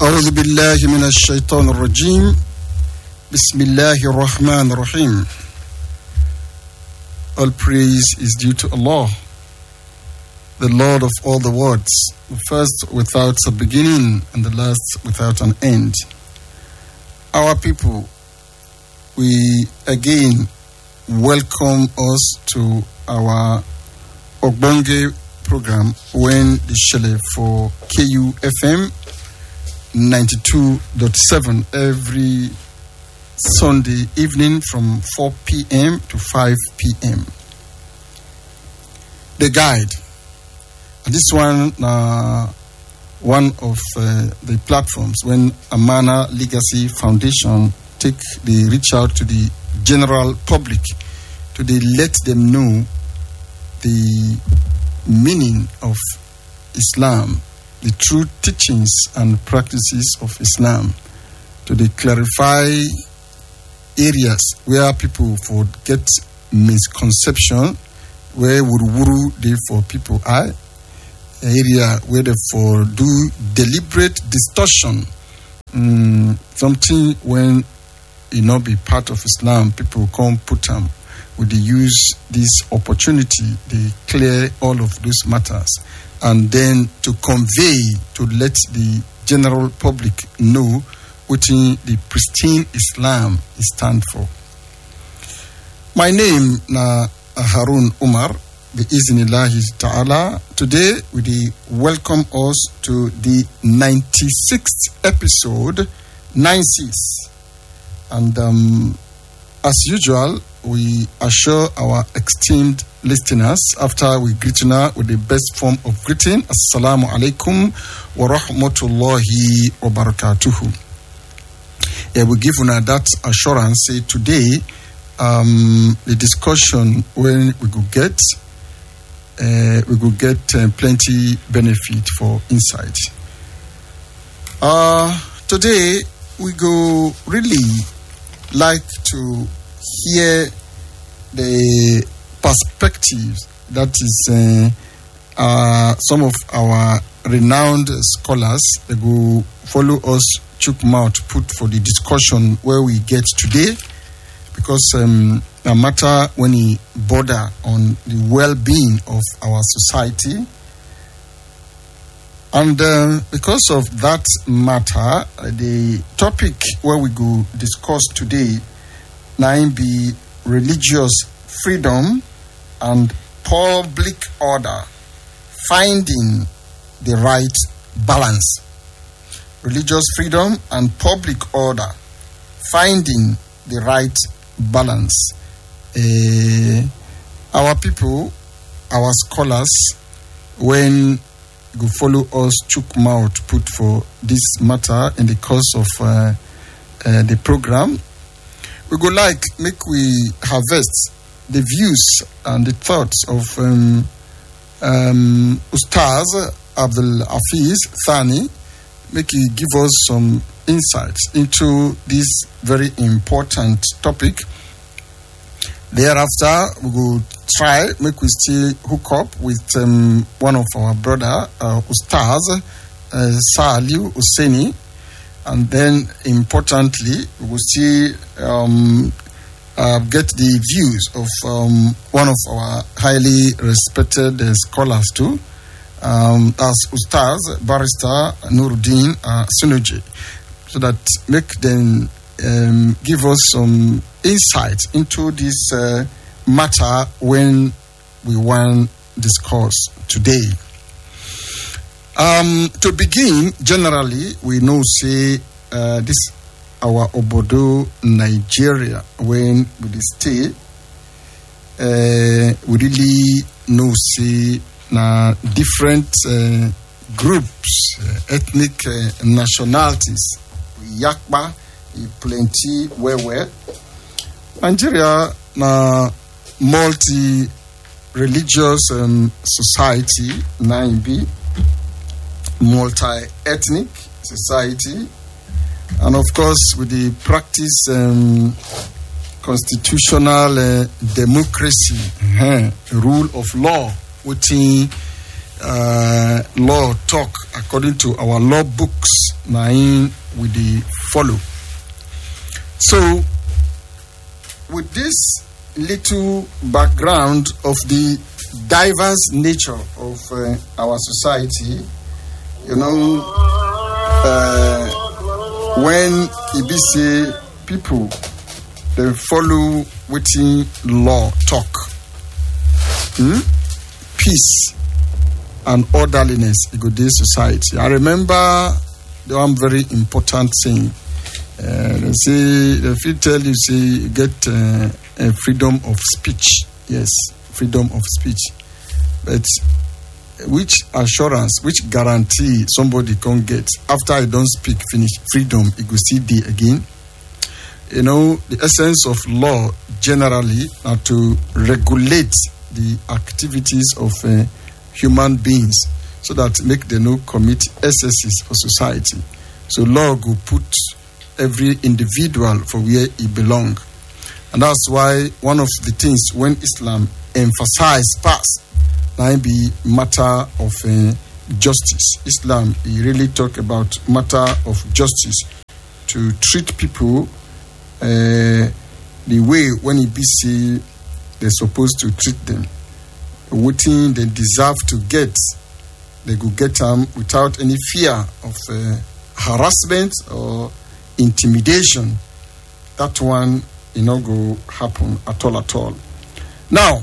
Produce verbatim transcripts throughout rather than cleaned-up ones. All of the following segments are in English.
أعوذ بالله من الشيطان الرجيم بسم الله الرحمن الرحيم. All praise is due to Allah, the Lord of all the worlds, the first without a beginning and the last without an end. Our people, we again welcome us to our Ogbonge program when the Shele for K U F M ninety-two point seven every Sunday evening from four p.m. to five p.m. The guide. And this one, uh, one of uh, the platforms when Amana Legacy Foundation take the reach out to the general public to they let them know the meaning of Islam, the true teachings and practices of Islam, to they clarify areas where people would get misconception, where wuru they for people are, area where they for do deliberate distortion, um, something when it not be part of Islam, people come put them. Would they use this opportunity, they clear all of those matters, and then to convey, to let the general public know what the pristine Islam is stand for. My name na Harun Umar, the Iznillahi Ta'ala. Today we welcome us to the ninety-sixth episode, ninety-six, and um, as usual, we assure our esteemed listeners, after we greet you with the best form of greeting, Assalamu alaikum wa rahmatullahi wa barakatuhu. Yeah, we give you that assurance. Say today, um, the discussion when we go get, uh, we go get uh, plenty benefit for insight. Uh, today, we go really like to hear the perspectives that is uh, uh, some of our renowned scholars they go follow us chook mouth put for the discussion where we get today, because um, no matter when he border on the well-being of our society, and uh, because of that matter, the topic where we go discuss today now be religious freedom and public order, finding the right balance. Religious freedom and public order, finding the right balance. Uh, our people, our scholars, when you follow us, chook mouth put for this matter in the course of uh, uh, the program, we go like make we harvest the views and the thoughts of um, um, Ustaz Abdul Hafiz Thani, make he give us some insights into this very important topic. Thereafter, we will try make we still hook up with um, one of our brother uh, Ustaz uh, Saliu Husseini. And then, importantly, we will see um, uh, get the views of um, one of our highly respected uh, scholars too, um, as Ustaz Barrister Nuruddin uh, Sunuji, so that make them um, give us some insight into this uh, matter when we want to discuss today. Um, to begin, generally, we know, say, uh, this our Obodo, Nigeria, when we stay, uh, we really know, say, na different uh, groups, uh, ethnic uh, nationalities, Yakba, plenty, where, where. Nigeria, na multi-religious um, society, nine B, multi-ethnic society, and of course with the practice um, constitutional uh, democracy, uh, rule of law, within uh, law talk according to our law books, nine with the follow. So, with this little background of the diverse nature of uh, our society, you know, uh, when it be say people they follow within law talk, hmm? peace and orderliness in good day society. I remember the one very important thing. Uh, they say, if you tell you, say, you get uh, a freedom of speech. Yes, freedom of speech. But which assurance, which guarantee somebody can get after I don't speak, finish freedom, it will see day again? You know, the essence of law generally are to regulate the activities of uh, human beings so that make them no commit excesses for society. So law will put every individual for where he belongs. And that's why one of the things when Islam emphasized past, now be matter of uh, justice. Islam, he really talk about matter of justice, to treat people uh, the way when it be see they're supposed to treat them. What thing they deserve to get, they could get them without any fear of uh, harassment or intimidation. That one, you know, go happen at all at all. Now,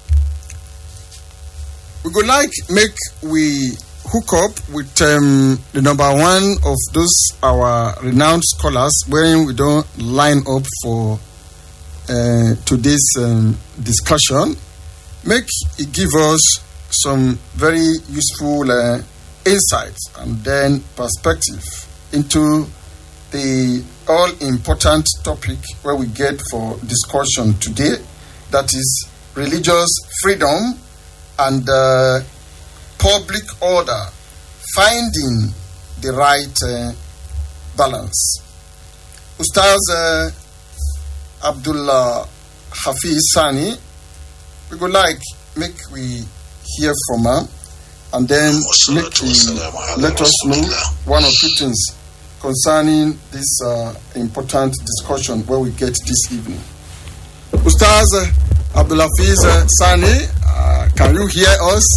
we go like make we hook up with um, the number one of those our renowned scholars when we don't line up for uh, today's um, discussion. Make it give us some very useful uh, insights and then perspective into the all-important topic where we get for discussion today, that is religious freedom and uh, public order, finding the right uh, balance. Ustaz uh, Abdullah Hafiz Sani, we would like make we hear from her and then make we, let us know one or two things concerning this uh, important discussion where we get this evening. Ustaz uh, Abdullah Hafiz uh, Sani, uh, can you hear us?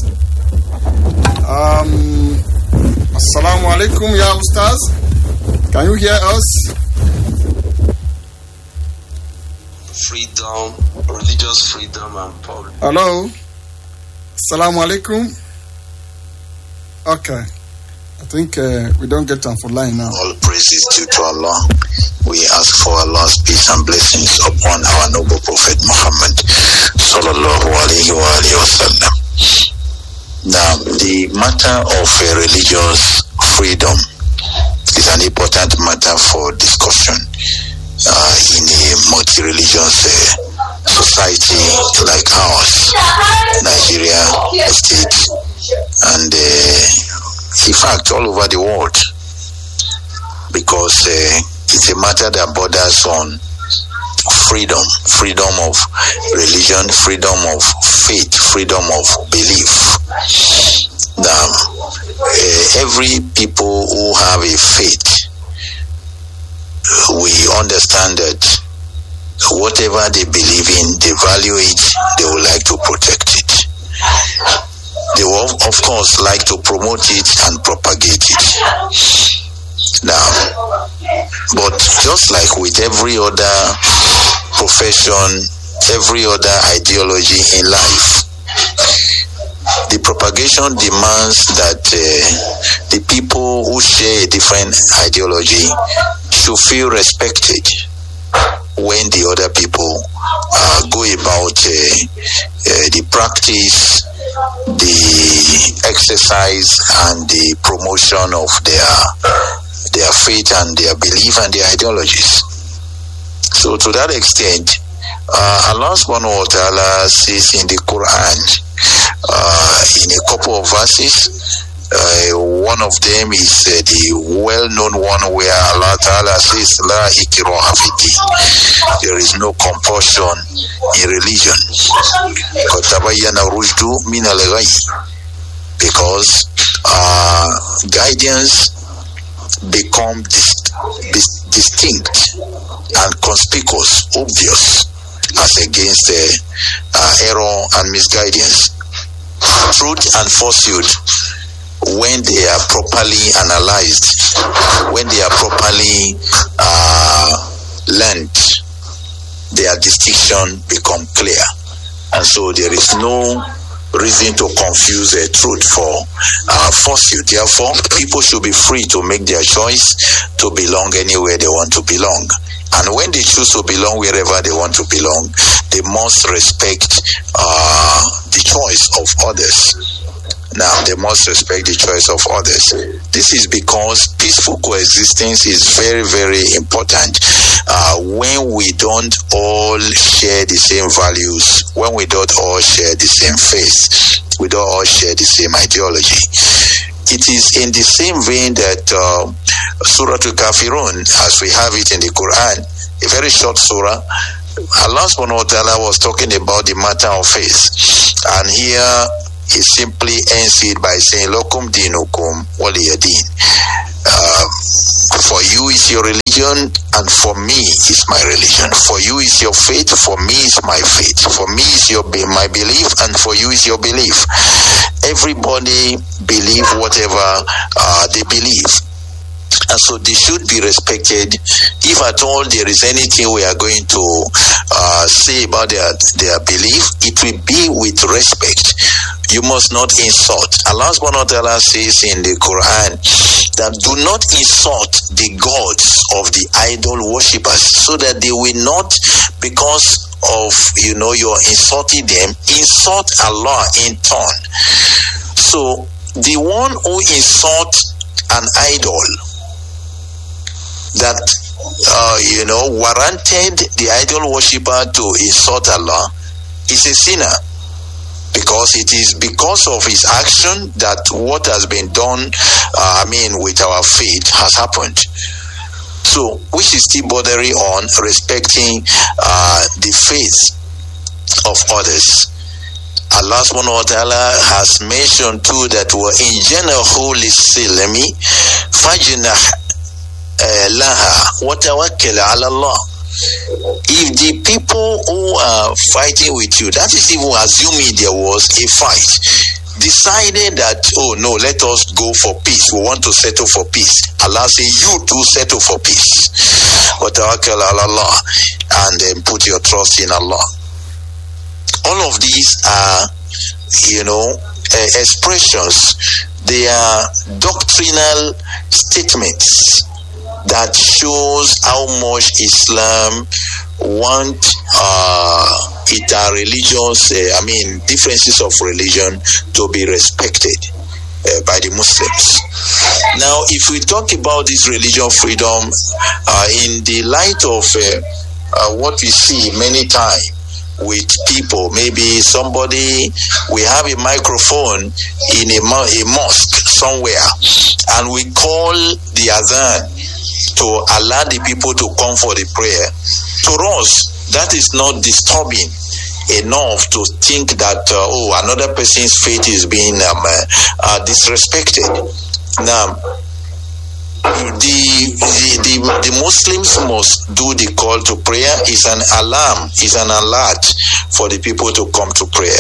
Um, Assalamu alaikum, ya Ustaz. Can you hear us? Freedom, religious freedom and public. Hello. Assalamu alaikum. Okay. I think uh, we don't get time for line now. All praises due to Allah. We ask for Allah's peace and blessings upon our noble Prophet Muhammad sallallahu alaihi wa alihi wasallam. Now, the matter of uh, religious freedom is an important matter for discussion uh, in a multi-religious uh, society like ours, Nigeria state, and uh, in fact all over the world, because uh, it's a matter that borders on freedom, freedom of religion, freedom of faith, freedom of belief. Now, uh, every people who have a faith, we understand that whatever they believe in, they value it, they would like to protect it. They will, of course, like to promote it and propagate it. Now, but just like with every other profession, every other ideology in life, the propagation demands that uh, the people who share a different ideology should feel respected when the other people uh, go about uh, uh, the practice, the exercise, and the promotion of their their faith and their belief and their ideologies. So to that extent, uh, Allah subhanahu wa ta'ala says in the Quran, uh, in a couple of verses, uh, one of them is uh, the well-known one where Allah ta'ala says, La ikraha fi din. There is no compulsion in religion. Qad tabayyana rushdu min al-ghayy. because uh, guidance become dis- dis- distinct and conspicuous, obvious, as against the uh, error and misguidance. Truth and falsehood, when they are properly analyzed, when they are properly uh, learned, their distinction become clear. And so there is no reason to confuse the truth for uh, falsehood. Therefore, people should be free to make their choice to belong anywhere they want to belong. And when they choose to belong wherever they want to belong, they must respect uh, the choice of others. Now, they must respect the choice of others. This is because peaceful coexistence is very, very important. Uh, when we don't all share the same values, when we don't all share the same faith, we don't all share the same ideology. It is in the same vein that uh, Surah Al-Kafirun, as we have it in the Quran, a very short surah, Allah subhanahu wa ta'ala was talking about the matter of faith. And here he simply ends it by saying, Lokum dinukum waliyadin. Uh, for you is your religion, and for me is my religion. For you is your faith, for me is my faith. For me is your be- my belief, and for you is your belief. Everybody believe whatever uh, they believe. And so they should be respected. If at all there is anything we are going to uh, say about their, their belief, it will be with respect. You must not insult. Allah subhanahu wa ta'ala says in the Quran that do not insult the gods of the idol worshippers, so that they will not, because of, you know, you're insulting them, insult Allah in turn. So the one who insults an idol that uh, you know warranted the idol worshipper to insult Allah is a sinner, because it is because of his action that what has been done, uh, I mean, with our faith has happened. So we should still bordering on respecting uh, the faith of others. Allah subhanahu wa ta'ala has mentioned too that we're in janahu lis-silmi fajnah laha wa tawakkal ala Allah. If the people who are fighting with you, that is even assuming there was a fight, decided that, oh no, let us go for peace, we want to settle for peace, Allah say, you too settle for peace, wa tawakkal ala Allah, and then put your trust in Allah. All of these are, you know, uh, expressions. They are doctrinal statements that shows how much Islam want uh, inter-religious, uh, I mean, differences of religion to be respected uh, by the Muslims. Now, if we talk about this religion freedom uh, in the light of uh, uh, what we see many times with people, maybe somebody, we have a microphone in a, a mosque somewhere, and we call the adhan to allow the people to come for the prayer. To us, that is not disturbing enough to think that uh, oh, another person's faith is being um, uh, uh, disrespected. Now, the, the the the Muslims must do the call to prayer. Is an alarm, is an alert for the people to come to prayer.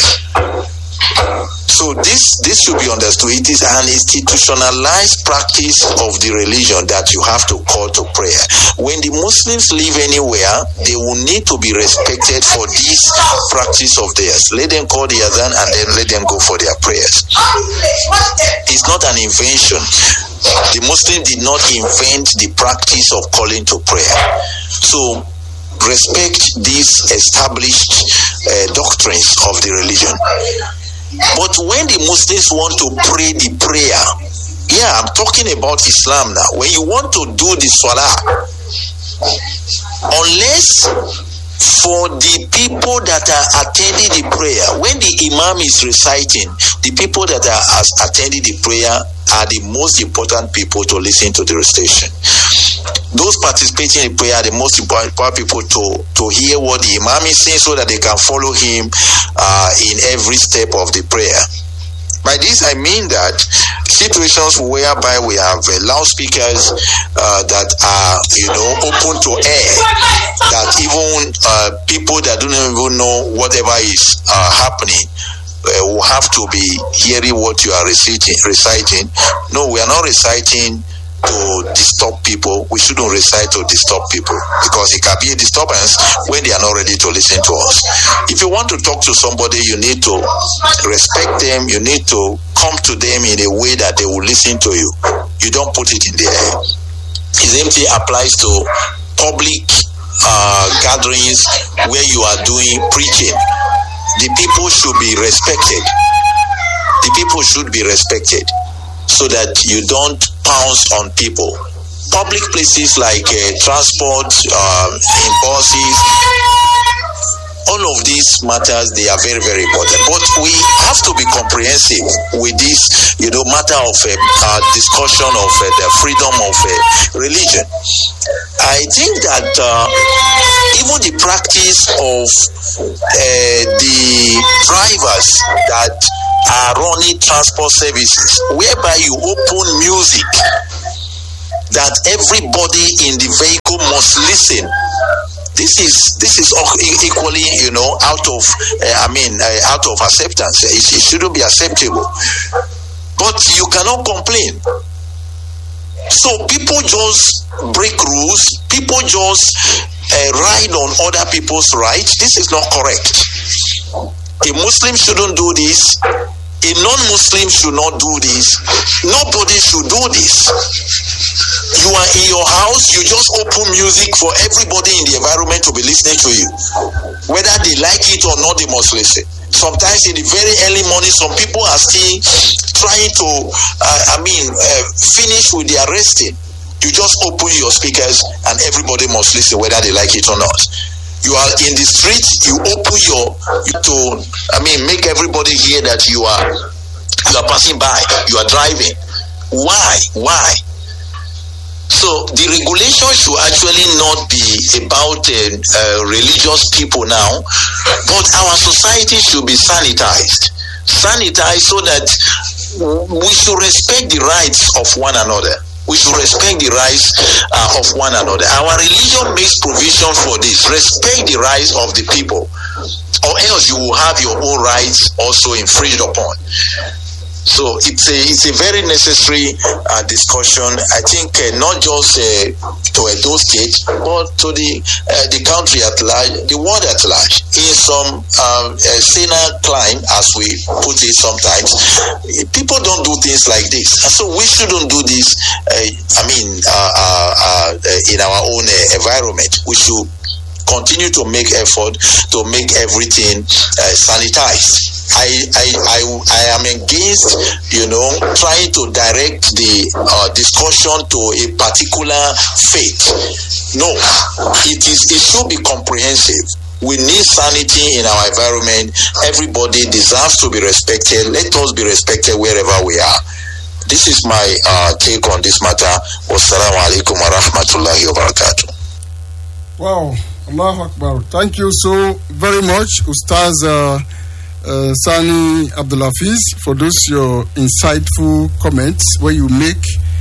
So this this should be understood. It is an institutionalized practice of the religion that you have to call to prayer. When the Muslims live anywhere, they will need to be respected for this practice of theirs. Let them call the adhan and then let them go for their prayers. It's not an invention. The Muslim did not invent the practice of calling to prayer. So respect these established uh, doctrines of the religion. But when the Muslims want to pray the prayer, yeah, I'm talking about Islam now. When you want to do the salah, unless for the people that are attending the prayer, when the imam is reciting, the people that are attending the prayer are the most important people to listen to the recitation. Those participating in prayer are the most important people to, to hear what the imam is saying, so that they can follow him uh, in every step of the prayer. By this I mean that situations whereby we have uh, loudspeakers uh, that are, you know, open to air, that even uh, people that don't even know whatever is uh, happening uh, will have to be hearing what you are reciting. reciting. No, we are not reciting to disturb people. We shouldn't recite to disturb people, because it can be a disturbance when they are not ready to listen to us. If you want to talk to somebody, you need to respect them. You need to come to them in a way that they will listen to you. You don't put it in the air. The same thing applies to public uh, gatherings where you are doing preaching. The people should be respected. The people should be respected, so that you don't pounce on people. Public places like uh, transport, uh, in buses, all of these matters, they are very, very important. But we have to be comprehensive with this, you know, matter of uh, uh, discussion of uh, the freedom of uh, religion. I think that uh, even the practice of uh, the drivers that are running transport services, whereby you open music that everybody in the vehicle must listen. This is this is equally, you know, out of uh, I mean uh, out of acceptance. It, it shouldn't be acceptable. But you cannot complain. So people just break rules. People just uh, ride on other people's rights. This is not correct. A Muslim shouldn't do this. A non-Muslim should not do this. Nobody should do this. You are in your house, you just open music for everybody in the environment to be listening to you. Whether they like it or not, they must listen. Sometimes in the very early morning, some people are still trying to, uh, I mean, uh, finish with their resting. You just open your speakers and everybody must listen, whether they like it or not. You are in the street, you open your, you to, I mean, make everybody hear that you are, you are passing by, you are driving. Why? Why? So the regulation should actually not be about uh, uh, religious people now, but our society should be sanitized. Sanitized so that we should respect the rights of one another. We should respect the rights uh, of one another. Our religion makes provision for this. Respect the rights of the people, or else you will have your own rights also infringed upon. So it's a it's a very necessary uh, discussion. I think uh, not just uh, to Edo State, but to the uh, the country at large, the world at large. In some um, uh, saner climb, as we put it sometimes, people don't do things like this. And so we shouldn't do this. Uh, I mean, uh, uh, uh, in our own uh, environment, we should continue to make effort to make everything uh, sanitized. I, I I I am against, you know, trying to direct the uh, discussion to a particular faith. No, it is it should be comprehensive. We need sanity in our environment. Everybody deserves to be respected. Let us be respected wherever we are. This is my uh, take on this matter. Wassalamu alaikum wa rahmatullahi wa barakatuh. Wow, Allahu Akbar. Thank you so very much, Ustaz uh, uh, Sani Abdul-Hafiz, for those your insightful comments where you make.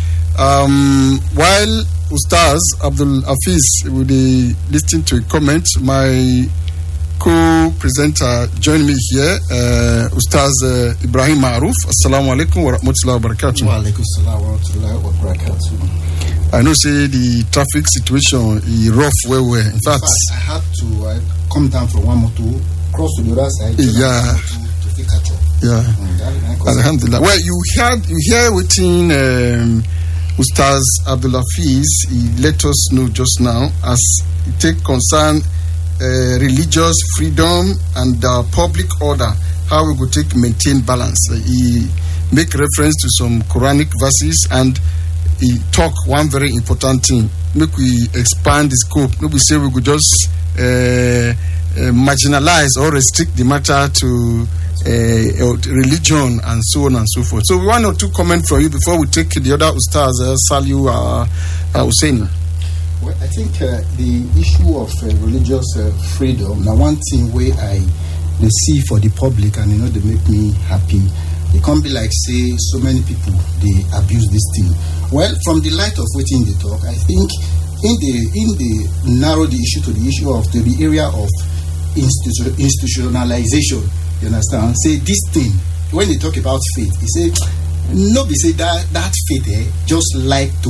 Um, while Ustaz Abdul-Hafiz will be listening to a comment, my co-presenter join me here, uh, Ustaz uh, Ibrahim Maruf. Assalamu alaikum wa rahmatullahi wa barakatuh. Wa alaikum salam wa rahmatullahi wa barakatuh. I know, say the traffic situation is rough where we're. In, In fact, fact, I had to uh, come down from one motor, cross to the other side, yeah, to, to take catch up. Yeah, mm, Alhamdulillah. Well, you hear you hear within um, Ustaz Abdul-Hafiz, he let us know just now as it take concern uh, religious freedom and uh, public order, how we could take maintain balance. Uh, he make reference to some Quranic verses and he talk one very important thing. Make we expand the scope. Make we say we could just uh, uh, marginalize or restrict the matter to uh, religion and so on and so forth. So we want or two comment from you before we take the other Ustaz uh, Saliu uh, uh, Hussein. Well, I think uh, the issue of uh, religious uh, freedom. Now, one thing where I they see for the public, and you know, they make me happy. it can't be like say so many people they abuse this thing. Well, from the light of waiting the talk, I think in the in the narrow the issue to the issue of to the area of institu- institutionalization. You understand? Say this thing when they talk about faith, they say nobody say that that faith eh, just like to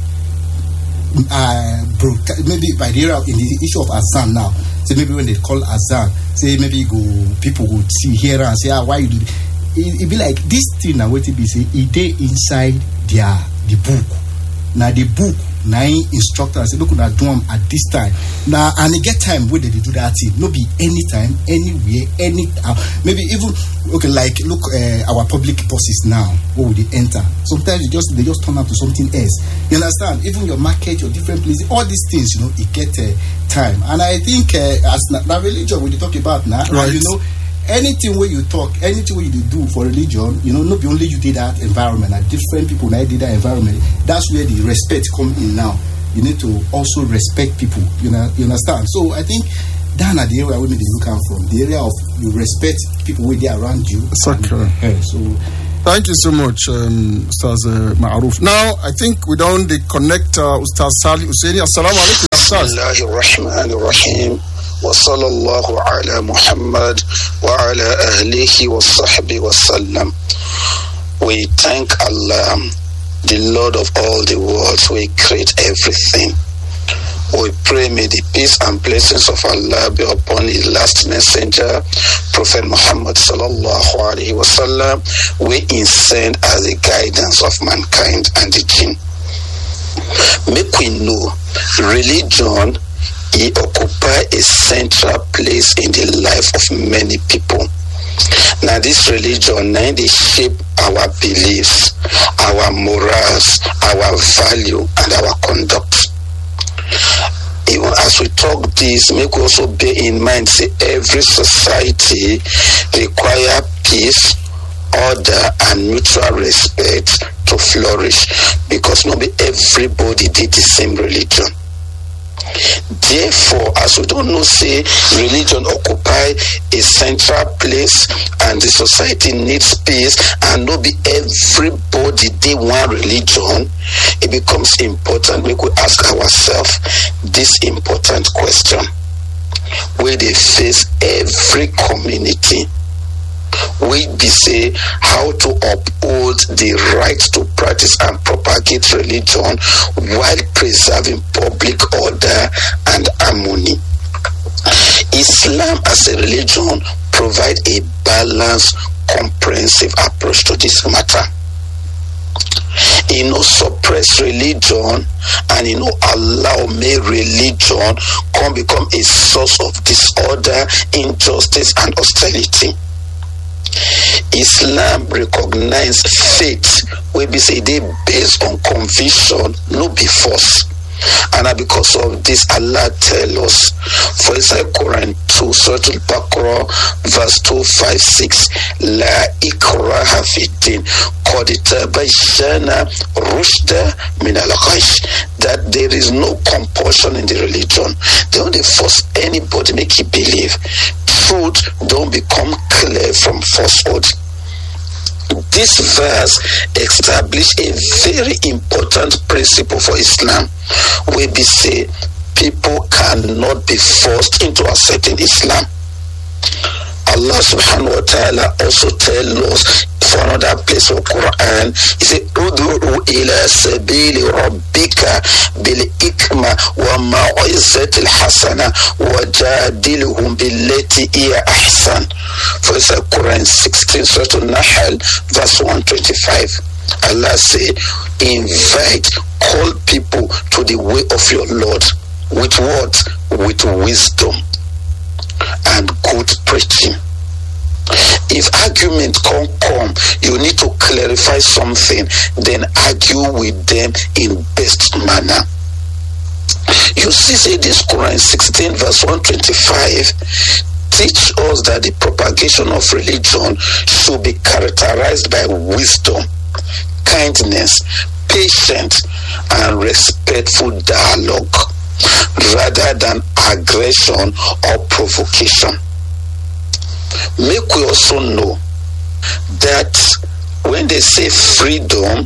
uh, broadcast, maybe by the area in the issue of Azan now. Say maybe when they call Azan, say maybe go people would see here and say, ah, why you do this? It, it be like this thing now. What it be say? It dey inside their the book. Now the book. Now instructor say, look at do at this time. Now and they get time where they do that thing. No be anytime, anywhere, any uh, maybe even okay. Like look, uh, our public buses now. Where would they enter? Sometimes they just they just turn up to something else. You understand? Even your market, your different places, all these things, you know, it get uh, time. And I think uh, as na religion we talk about now, right. You know. Anything where you talk, anything where you do for religion, you know, not be only you did that environment, and different people now did that environment. That's where the respect come in now. You need to also respect people, you know, you understand? So I think down at the area where they look out from, the area of you respect people where they are around you. Okay. And, uh, so thank you so much, um, Ustaz uh, Ma'aruf. Now, I think we don't connect uh, Ustaz Salih Husseini. Assalamu alaikum, Ustaz. Bismillahirrahmanirrahim. وصلى الله على محمد وعلى أهله وصحبه وسلم. We thank Allah, the Lord of all the worlds, who create everything. We pray may the peace and blessings of Allah be upon His last messenger, Prophet Muhammad sallallahu alaihi wasallam, we send as the guidance of mankind and the jinn. Make we know religion. He occupies a central place in the life of many people. Now this religion, now they shape our beliefs, our morals, our value, and our conduct. Even as we talk this, make we also bear in mind, say every society require peace, order, and mutual respect to flourish, because not be everybody did the same religion. Therefore, as we don't know, say religion occupy a central place and the society needs peace, and not be everybody they want religion, it becomes important we could ask ourselves this important question where they face every community. We be say how to uphold the right to practice and propagate religion while preserving public order and harmony. Islam as a religion provide a balanced, comprehensive approach to this matter. He no suppress religion, and he no allow me religion come become a source of disorder, injustice, and hostility. Islam recognize faith wey be say they based on conviction, no be force. And because of this, Allah tell us for inside Quran two, Surah Al-Baqarah, verse two fifty-six, La ikraha fi din, qad tabayyana rushda min al-ghayy, that there is no compulsion in the religion. They don't force anybody make you believe. Truth don't become clear from falsehood. This verse establishes a very important principle for Islam, where we say people cannot be forced into accepting Islam. Allah subhanahu wa ta'ala also tells us for another place of Quran, he said, Udu'u ila sabili rabbika bil ikma wa ma'izatil hasana wa jadiluhum billati iya ahsan. For example, Quran sixteen, Surah An-Nahl, verse one twenty-five. Allah say, invite, call people to the way of your Lord. With what? With wisdom and good preaching. If argument can't come, you need to clarify something, then argue with them in best manner. You see, say this Quran sixteen, verse one twenty-five, teach us that the propagation of religion should be characterized by wisdom, kindness, patience, and respectful dialogue, rather than aggression or provocation. Make we also know that when they say freedom,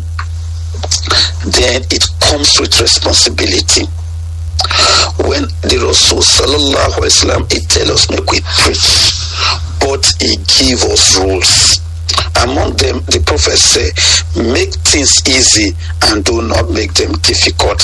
then it comes with responsibility. When the Rasul sallallahu alaihi wasallam, he tell us make we preach, but he give us rules. Among them, the Prophet say, make things easy and do not make them difficult.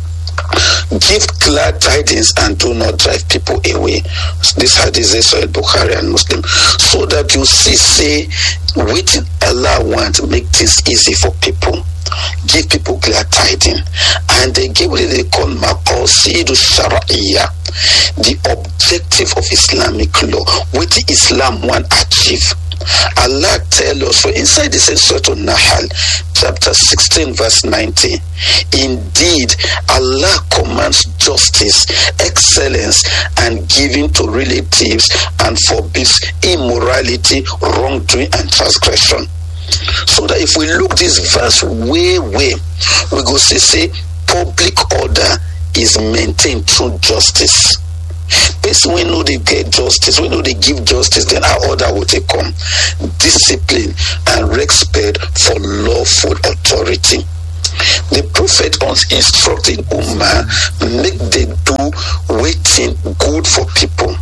Give glad tidings and do not drive people away. This hadith is Sahih Bukhari and Muslim. So that you see, say, waiting Allah want to make things easy for people. Give people glad tidings. And they give what they call maqasidu shar'iyya, the objective of Islamic law, what Islam want to achieve. Allah tell us, for inside the same Surah An-Nahl, chapter sixteen, verse nineteen, indeed, Allah commands justice, excellence, and giving to relatives, and forbids immorality, wrongdoing, and transgression. So that if we look this verse way, way, we go see, say, public order is maintained through justice. Person we know they get justice, we know they give justice, then our order will take come. Discipline and respect for lawful authority. The Prophet was instructing Ummah, make they do waiting good for people.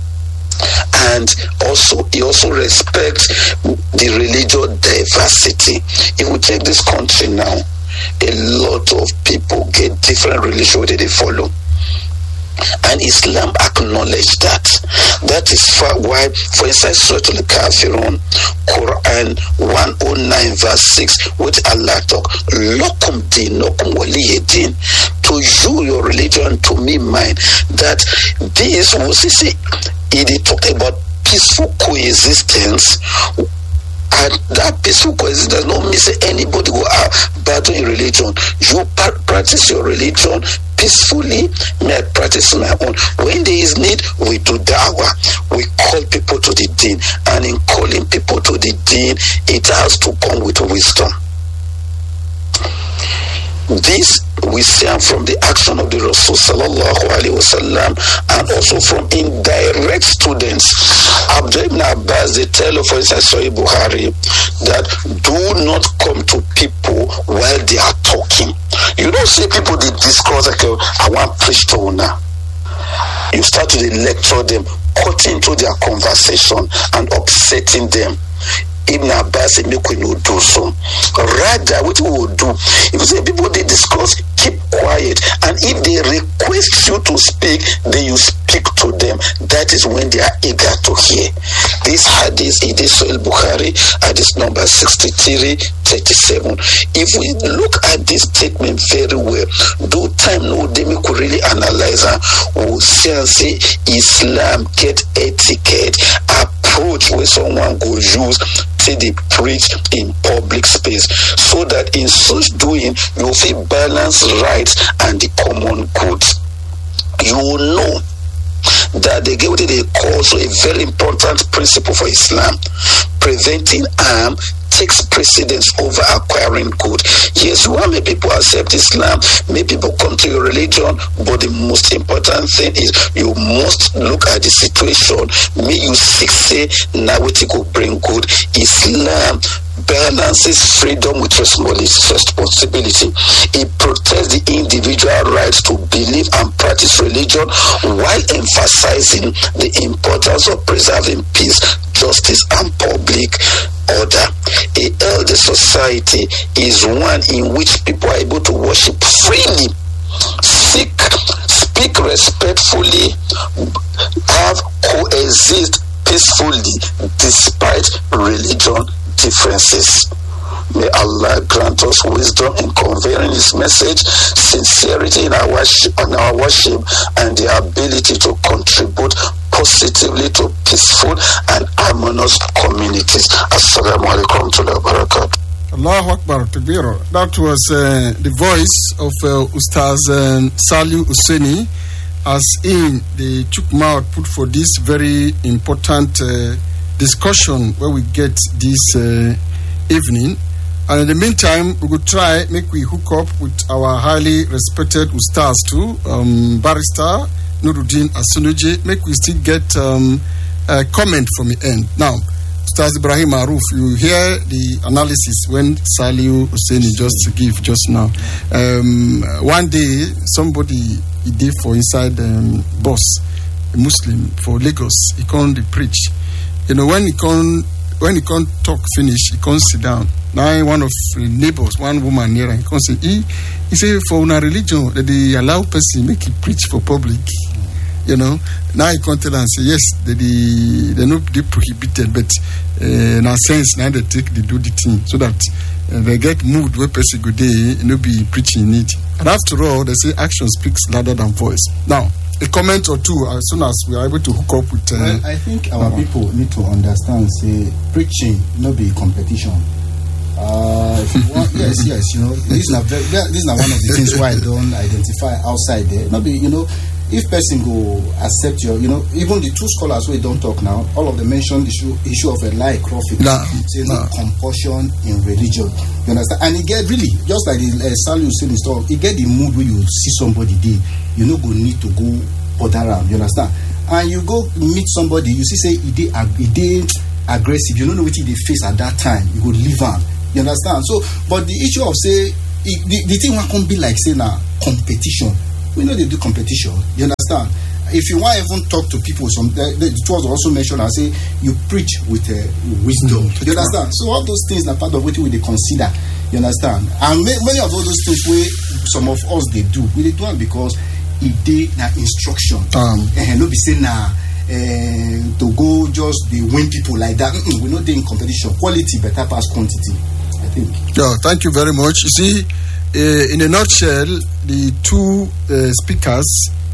And also, he also respects the religious diversity. If we check this country now, a lot of people get different religion that they follow. And Islam acknowledge that. That is why, for instance, Surah Al-Kafirun, Quran one oh nine verse six, with Allah talk, Lakum dinakum waliyadin, to you your religion, to me mine. That this was say, it talk about peaceful coexistence. And that peaceful coexistence don't mean say anybody go out battle in religion. You practice your religion peacefully, may I practice my own. When there is need, we do da'wah. We call people to the deen. And in calling people to the deen, it has to come with wisdom. This we see from the action of the Rasul sallallahu alaihi wasallam, and also from indirect students. Abdullah ibn Abbas, they tell of, for instance, Sahih Bukhari, that do not come to people while they are talking. You don't see people they discuss like, I want to preach to una. You start to lecture them, cutting into their conversation and upsetting them. Ibn Abbas said, make we no do so. Rather, what we will do, if you say people they discuss, keep quiet. And if they request you to speak, then you speak to them. That is when they are eager to hear. This hadith, it is Sahih Bukhari, hadith number sixty-three thirty-seven. If we look at this statement very well, do time no they we could really analyze and we'll see and say Islam get etiquette, approach where someone go use till they preach in public space, so that in such doing you will balance rights and the common good. You will know that they get what they call so a very important principle for Islam. Preventing harm takes precedence over acquiring good. Yes, you want may people accept Islam, may people come to your religion, but the most important thing is you must look at the situation. May you seek say now what it could bring good. Islam balances freedom with responsibility. It protects the individual rights to believe and practice religion while emphasizing the importance of preserving peace, justice, and public order. A healthy society is one in which people are able to worship freely, seek, speak respectfully, have coexist peacefully despite religion differences. May Allah grant us wisdom in conveying His message, sincerity in our worship, in our worship, and the ability to contribute positively to peaceful and harmonious communities. Assalamu alaikum wa barakatuh. Allahu Akbar, Takbir. That was uh, the voice of uh, Ustaz uh, Saliu Hussaini, as in the Chukma put for this very important uh, discussion where we get this uh, evening. And in the meantime, we could try, make we hook up with our highly respected Ustaz too, um, Barrister Nuruddin Asunuji, make we still get um, a comment from the end. Now, Ustaz Ibrahim Maruf, you hear the analysis when Saliu Husseini just give just now. Um, one day, somebody he did for inside um, bus, a Muslim for Lagos, he can't preach. You know, when he can't when he can't talk finish, he can't sit down. Now one of the neighbors, one woman near him, he can't say, he, he say for una religion that they allow person make it preach for public. You know, now he can't tell and say yes, they they they not they prohibited, but uh, in a sense now they take they do the thing so that uh, they get mood where person go there, you know, be preaching it. And after all, they say action speaks louder than voice. Now, a comment or two as soon as we are able to hook up with. Uh, well, I think our uh, people need to understand. Say preaching not be competition. Uh, if you want, yes, yes, you know, this is not very, this is not one of the things why I don't identify outside there. Not be, you know. If person go accept your, you know, even the two scholars who don't talk now, all of them mention the issue, issue of a lie prophet, nah, saying nah. compulsion in religion. You understand? And it get really, just like the uh, Saliu said in stuff, it get the mood where you see somebody there, you know, go need to go bother around. You understand? And you go meet somebody, you see, say, he dey he dey aggressive, you don't know what they face at that time, you go leave on. You understand? So, but the issue of, say, it, the, the thing can be like, say, now, competition. We know they do competition. You understand? If you want to even talk to people, some the, the, it was also mentioned. I say you preach with uh, wisdom. Mm-hmm. You understand? So all those things are part of what we they consider. You understand? And ma- many of all those things where some of us they do, we they do it because it they na instruction. Um, and no be saying na uh, to go just they win people like that. Mm-mm, we know they in competition. Quality better pass quantity. I think. Yeah. Thank you very much. You see. Uh, in a nutshell, the two uh, speakers,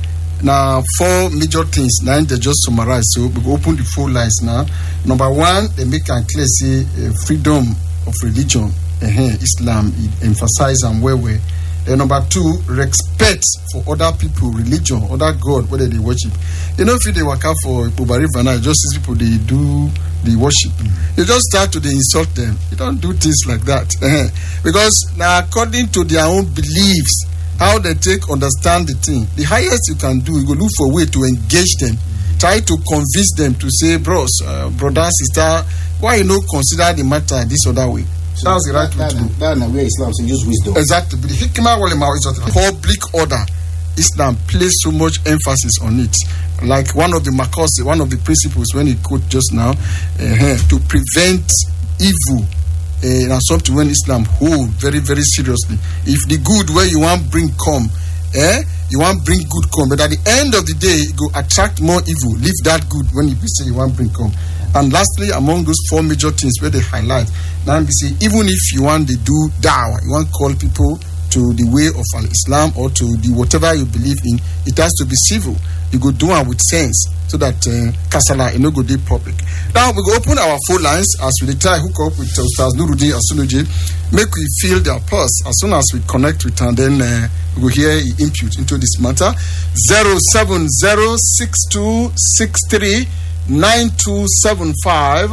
now four major things, now they just summarize. So we go open the four lines now. Number one, they make a clear say uh, freedom of religion, uh-huh, Islam, it emphasize and where we. Uh, number two, respect for other people, religion, other God, whether they worship. You know, if they work out for Ubari Vana, just these people, they do the worship. You just start to they insult them. You don't do things like that. Uh-huh. Because now, according to their own beliefs, how they take, understand the thing, the highest you can do, you go look for a way to engage them. Try to convince them to say, bros, uh, brother, sister, why you not consider the matter this other way? So that's the right way to do. That's where Islam says use wisdom. Exactly. But the hikmah wal is public order. Islam places so much emphasis on it. Like one of the makasi, one of the principles when he quote just now, uh, to prevent evil. Uh, and something when Islam hold very, very seriously. If the good where you want bring come, eh, you want bring good come, but at the end of the day, it go attract more evil. Leave that good when you say you want bring come. And lastly, among those four major things where they highlight, now we say even if you want to do da'wah, you want to call people to the way of Islam or to the whatever you believe in, it has to be civil. You go do it with sense so that uh, kasala you know go deep public. Now we go open our phone lines as we try hook up with uh, Ustaz Nuruddin Asunuji, make we feel their pulse as soon as we connect with and then uh, we go hear input into this matter. Zero seven zero six two six three nine two seven five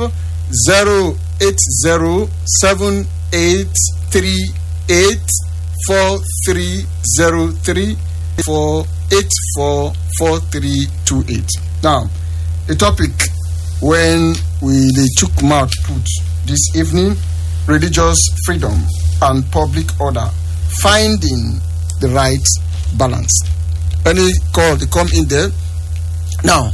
zero eight zero seven eight three eight four three zero three four eight four four three two eight. Now, the topic when we the took mouth put this evening, religious freedom and public order, finding the right balance. Any call they come in there. Now,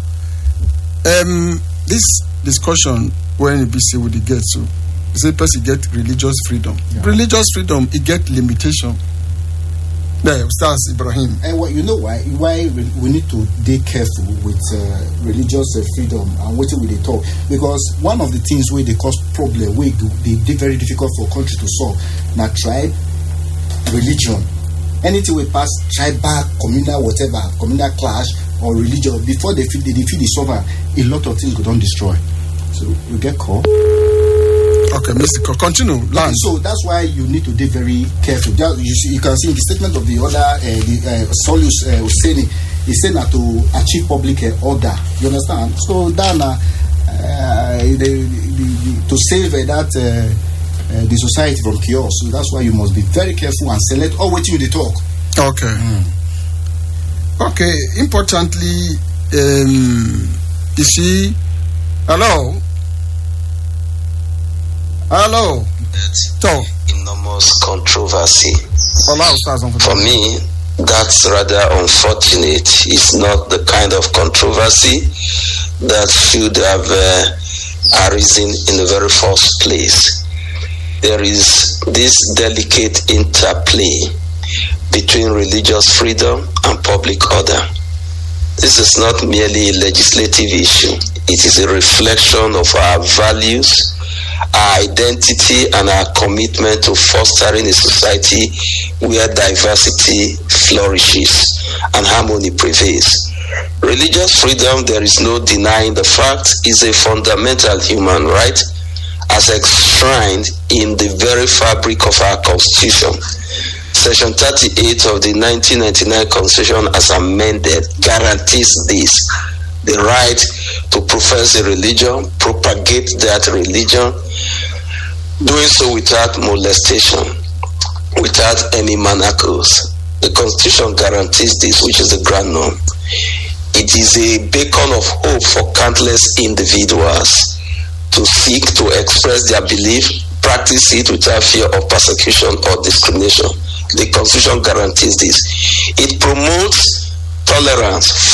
um, this discussion when B C with the get so the person get religious freedom. Yeah. Religious freedom it get limitation. There, Ustaz Ibrahim. And what you know why why we need to be careful with uh, religious uh, freedom and what we they talk, because one of the things where they cause problem, where they they very difficult for country to solve. Now tribe, religion, anything we pass tribal, communal, whatever, communal clash or religion before they feel they, they feel the solver, a lot of things go don't destroy. So you get caught. Okay, Mister Co, continue. Okay, so that's why you need to be very careful. You see, you can see in the statement of the other, uh, the uh, Solus uh, Husseini, he said that to achieve public uh, order. You understand? So then, uh, uh, the, the, the, to save uh, that uh, uh, the society from chaos. So that's why you must be very careful and select all what you they talk. Okay. Mm. Okay. Importantly, um, you see, hello. Hello. So, enormous controversy. For For me, that's rather unfortunate. It's not the kind of controversy that should have uh, arisen in the very first place. There is this delicate interplay between religious freedom and public order. This is not merely a legislative issue. It is a reflection of our values, our identity, and our commitment to fostering a society where diversity flourishes and harmony prevails. Religious freedom, there is no denying the fact, is a fundamental human right as enshrined in the very fabric of our Constitution. Section thirty-eight of the nineteen ninety-nine Constitution, as amended, guarantees this: the right to profess a religion, propagate that religion, doing so without molestation, without any manacles. The Constitution guarantees this, which is the grand norm. It is a beacon of hope for countless individuals to seek to express their belief, practice it without fear of persecution or discrimination. The Constitution guarantees this. It promotes tolerance,